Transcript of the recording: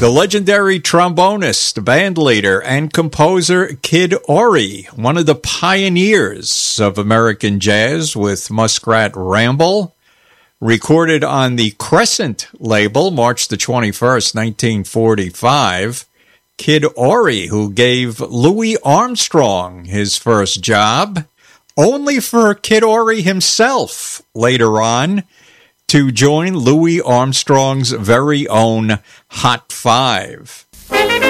The legendary trombonist, bandleader, and composer Kid Ory, one of the pioneers of American jazz with Muskrat Ramble, recorded on the Crescent label March the 21st, 1945. Kid Ory, who gave Louis Armstrong his first job, only for Kid Ory himself later on to join Louis Armstrong's very own Hot Five.